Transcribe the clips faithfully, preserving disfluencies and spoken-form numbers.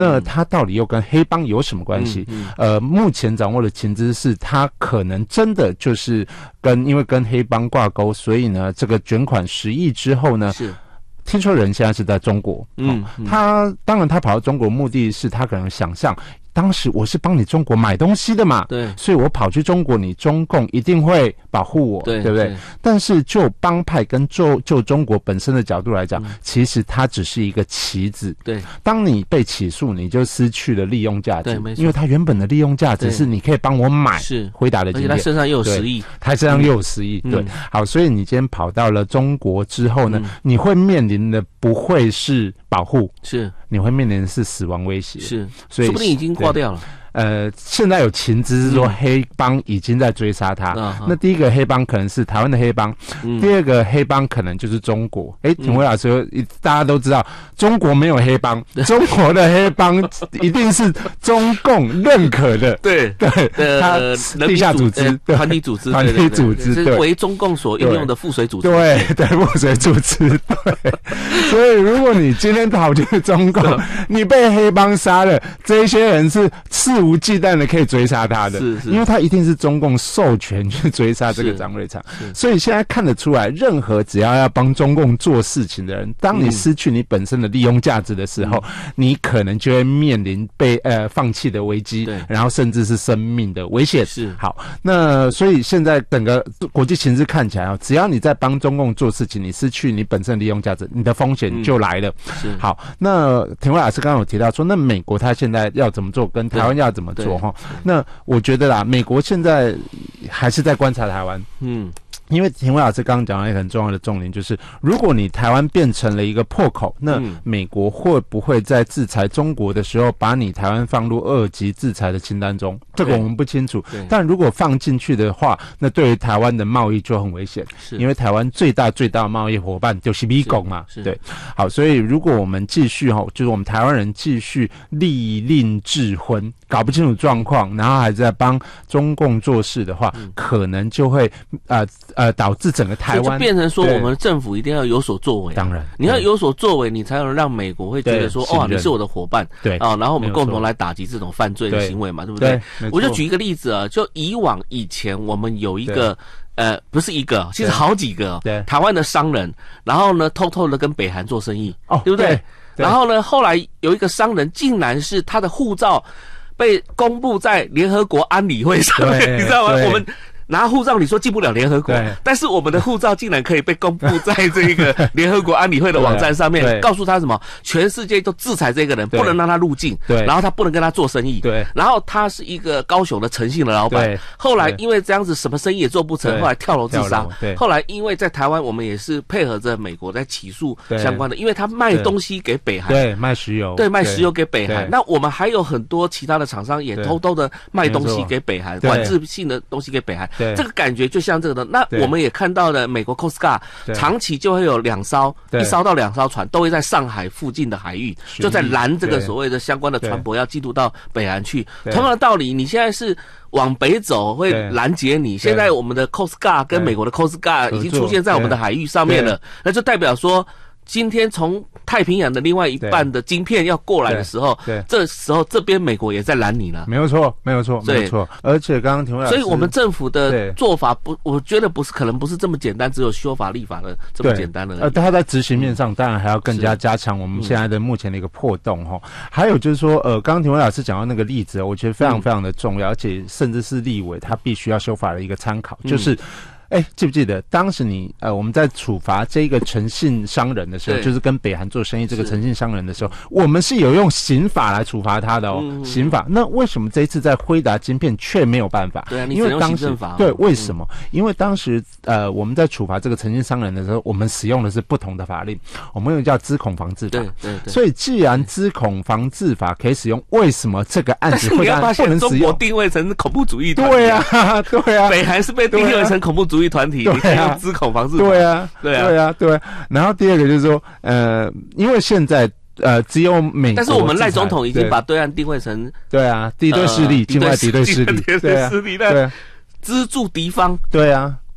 那它到底又跟黑帮有什么关系？嗯嗯、呃，目前掌握的情资是，它可能真的就是跟因为跟黑帮挂钩，所以呢，这个卷款十亿之后呢，是。听说人现在是在中国，嗯，嗯他当然他跑到中国，目的是他可能想象。当时我是帮你中国买东西的嘛，对，所以我跑去中国，你中共一定会保护我，对，对不对？对，但是就帮派跟就就中国本身的角度来讲，嗯、其实它只是一个棋子。对，当你被起诉，你就失去了利用价值，对，没错，因为它原本的利用价值是你可以帮我买是辉达的晶片，而且他身上又有十亿，他身上又有十亿，嗯、对，好，所以你今天跑到了中国之后呢，嗯、你会面临的不会是保护，是你会面临的是死亡威胁，是，所以说不定已经挂掉了。呃，现在有情资是说黑帮已经在追杀他。嗯、那第一个黑帮可能是台湾的黑帮，嗯、第二个黑帮可能就是中国。哎，廷辉老师，嗯、大家都知道，中国没有黑帮，中国的黑帮一定是中共认可的。对对，他地下组织、团体组织、团体组织，是为中共所运用的附随组织。对对，附随组织。对，所以如果你今天跑去中共，你被黑帮杀了，这些人是是。肆无忌惮的可以追杀他的，是是，因为他一定是中共授权去追杀这个张瑞昌，所以现在看得出来，任何只要要帮中共做事情的人，当你失去你本身的利用价值的时候，嗯、你可能就会面临被呃放弃的危机，然后甚至是生命的危险。是好，那所以现在整个国际情势看起来，只要你在帮中共做事情，你失去你本身的利用价值，你的风险就来了。嗯、是好，那廷辉老师刚刚有提到说，那美国他现在要怎么做，跟台湾要怎么做哈？那我觉得啦，美国现在还是在观察台湾，嗯。因为廷辉老师刚刚讲到一个很重要的重点，就是如果你台湾变成了一个破口，那美国会不会在制裁中国的时候，把你台湾放入二级制裁的清单中？这个我们不清楚。但如果放进去的话，那对于台湾的贸易就很危险，因为台湾最大最大的贸易伙伴就是美国嘛。对，好，所以如果我们继续哈，就是我们台湾人继续利令智昏，搞不清楚状况，然后还在帮中共做事的话，嗯、可能就会呃。呃，导致整个台湾就变成说，我们政府一定要有所作为。当然，你要有所作为，你才能让美国会觉得说，哦，你是我的伙伴，对啊，然后我们共同来打击这种犯罪的行为嘛，对不对？我就举一个例子啊，就以往以前我们有一个呃，不是一个，其实好几个台湾的商人，然后呢，偷偷的跟北韩做生意，哦，对不对？然后呢，后来有一个商人，竟然是他的护照被公布在联合国安理会上面，你知道吗？我们。拿护照你说进不了联合国，但是我们的护照竟然可以被公布在这个联合国安理会的网站上面，告诉他什么？全世界都制裁这个人，不能让他入境，然后他不能跟他做生意，对，然后他是一个高雄的诚信的老板，后来因为这样子什么生意也做不成，后来跳楼自杀。后来因为在台湾我们也是配合着美国在起诉相关的，因为他卖东西给北韩，对，卖石油，对，卖石油给北韩。那我们还有很多其他的厂商也偷偷的卖东西给北韩，管制性的东西给北韩。这个感觉就像这个的，那我们也看到了，美国 Coast Guard 长期就会有两艘，一艘到两艘船都会在上海附近的海域，就在拦这个所谓的相关的船舶要进入到北韩去。同样的道理，你现在是往北走会拦截你，现在我们的 Coast Guard 跟美国的 Coast Guard 已经出现在我们的海域上面了，那就代表说，今天从太平洋的另外一半的晶片要过来的时候，对，这时候这边美国也在拦你了。没有错，没有错，没有错。而且刚刚廷辉老师，所以我们政府的做法不，我觉得不是，可能不是这么简单，只有修法立法的这么简单的。呃，他在执行面上当然还要更加加强我们现在的目前的一个破洞哈。还有就是说，呃，刚刚廷辉老师讲到那个例子，我觉得非常非常的重要，而且甚至是立委他必须要修法的一个参考，就是。哎，记不记得当时你呃我们在处罚这个诚信商人的时候，就是跟北韩做生意这个诚信商人的时候，我们是有用刑法来处罚他的哦，嗯、刑法。那为什么这一次在辉达晶片却没有办法？对啊，你只能用行政法。对，为什么？嗯、因为当时呃我们在处罚这个诚信商人的时候，我们使用的是不同的法令，我们用叫资恐防治法。对对对。所以既然资恐防治法可以使用，为什么这个案子会不能使用？中国定位成恐怖主义团体。对啊，对啊。北韩是被定位成恐怖主义。团体，对啊，资恐防治法，对啊，对啊，对啊，对啊。然后第二个就是说，呃，因为现在呃只有美国，但是我们赖总统已经把对岸定位成对啊敌对势力，境外敌对势力，对啊，对啊，资助敌方，对啊。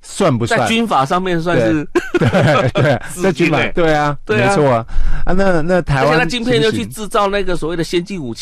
算不算？ 在军法上面算是对对对，在军法对啊， 对啊， 没错啊。啊，那那台湾而且那晶片又去制造那个所谓的先进武器。